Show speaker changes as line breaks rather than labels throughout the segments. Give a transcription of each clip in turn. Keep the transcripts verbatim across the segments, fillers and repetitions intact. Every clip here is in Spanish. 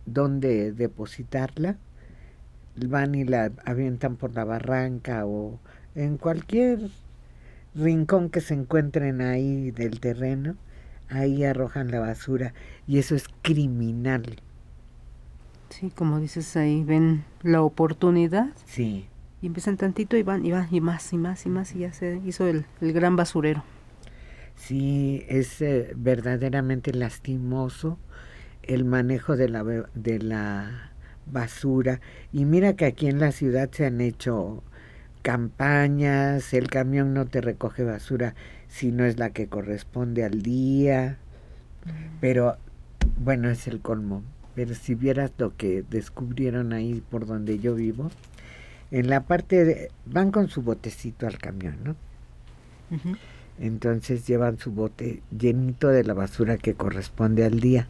dónde depositarla, van y la avientan por la barranca o en cualquier rincón que se encuentren ahí del terreno, ahí arrojan la basura y eso es criminal.
Sí, como dices ahí, ven la oportunidad.
Sí.
Y empiezan tantito y van y van y más y más y más y ya se hizo el, el gran basurero.
Sí, es eh, verdaderamente lastimoso el manejo de la, de la basura. Y mira que aquí en la ciudad se han hecho campañas, el camión no te recoge basura si no es la que corresponde al día. Pero, bueno, es el colmo. Pero si vieras lo que descubrieron ahí por donde yo vivo, en la parte de, van con su botecito al camión, ¿no? Uh-huh. Entonces llevan su bote llenito de la basura que corresponde al día.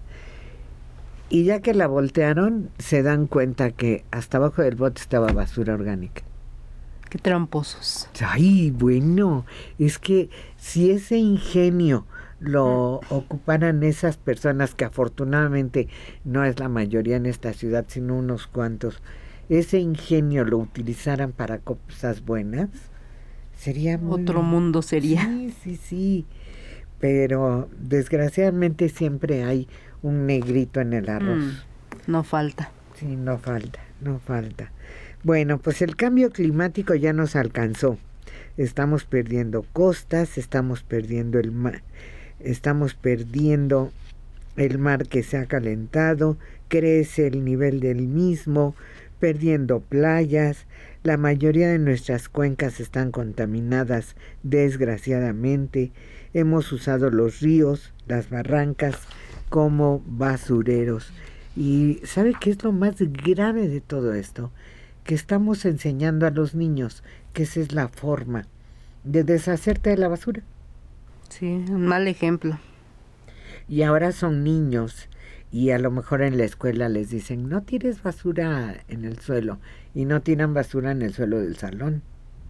Y ya que la voltearon, se dan cuenta que hasta abajo del bote estaba basura orgánica.
Qué tramposos.
Ay, bueno, es que si ese ingenio lo ocuparan esas personas, que afortunadamente no es la mayoría en esta ciudad, sino unos cuantos, ese ingenio lo utilizaran para cosas buenas, sería muy...
Otro mundo sería.
Sí, sí, sí, pero desgraciadamente siempre hay un negrito en el arroz.
Mm, no falta.
Sí, no falta, no falta. Bueno, pues el cambio climático ya nos alcanzó. Estamos perdiendo costas, estamos perdiendo el mar, estamos perdiendo el mar que se ha calentado, crece el nivel del mismo, perdiendo playas. La mayoría de nuestras cuencas están contaminadas, desgraciadamente. Hemos usado los ríos, las barrancas, como basureros. Y ¿sabe qué es lo más grave de todo esto? Que estamos enseñando a los niños que esa es la forma de deshacerte de la basura.
Sí, un mal ejemplo.
Y ahora son niños y a lo mejor en la escuela les dicen, no tires basura en el suelo, y no tiran basura en el suelo del salón.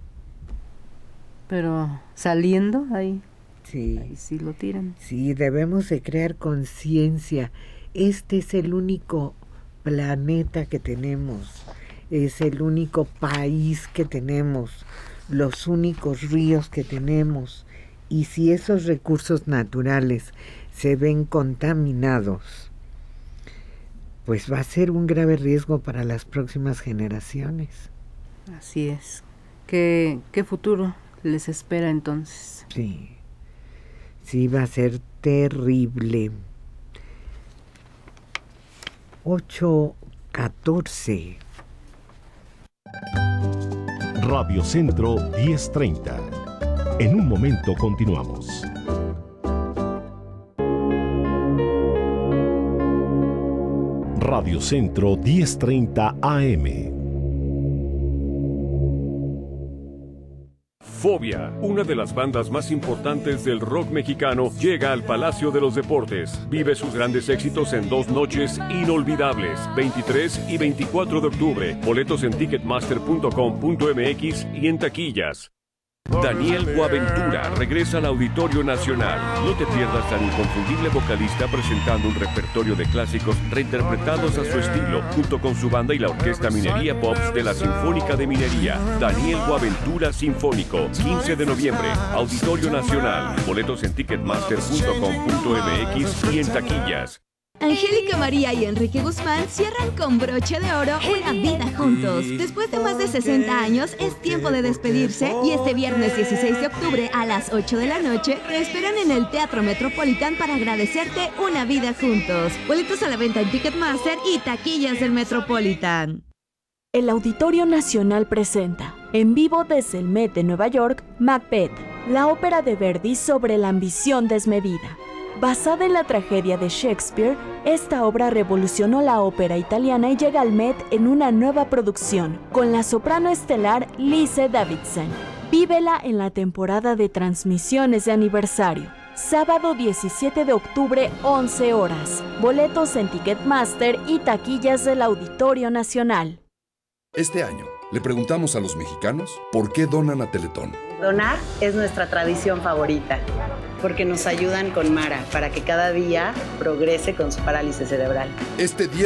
Pero saliendo ahí,
sí,
ahí sí lo tiran.
Sí, debemos de crear conciencia. Este es el único planeta que tenemos, es el único país que tenemos, los únicos ríos que tenemos, y si esos recursos naturales se ven contaminados, pues va a ser un grave riesgo para las próximas generaciones.
Así es. ¿Qué, qué futuro les espera entonces?
Sí, sí, va a ser terrible. ocho catorce.
Radio Centro diez treinta. En un momento continuamos. Radio Centro diez treinta A M.
Fobia, una de las bandas más importantes del rock mexicano, llega al Palacio de los Deportes. Vive sus grandes éxitos en dos noches inolvidables, veintitrés y veinticuatro de octubre. Boletos en ticketmaster punto com punto m x y en taquillas. Daniel Boaventura regresa al Auditorio Nacional. No te pierdas al inconfundible vocalista presentando un repertorio de clásicos reinterpretados a su estilo, junto con su banda y la Orquesta Minería Pops de la Sinfónica de Minería. Daniel Boaventura Sinfónico, quince de noviembre, Auditorio Nacional. Boletos en ticketmaster punto com punto m x y en taquillas.
Angélica María y Enrique Guzmán cierran con broche de oro una vida juntos. Después de más de sesenta años, es tiempo de despedirse y este viernes dieciséis de octubre a las ocho de la noche te esperan en el Teatro Metropolitan para agradecerte una vida juntos. Boletos a la venta en Ticketmaster y taquillas del Metropolitan.
El Auditorio Nacional presenta, en vivo desde el Met de Nueva York, Macbeth, la ópera de Verdi sobre la ambición desmedida. Basada en la tragedia de Shakespeare, esta obra revolucionó la ópera italiana y llega al Met en una nueva producción, con la soprano estelar Lise Davidson. Vívela en la temporada de transmisiones de aniversario. Sábado diecisiete de octubre, once horas. Boletos en Ticketmaster y taquillas del Auditorio Nacional.
Este año, le preguntamos a los mexicanos por qué donan a Teletón.
Donar es nuestra tradición favorita, porque nos ayudan con Mara para que cada día progrese con su parálisis cerebral.
Este diez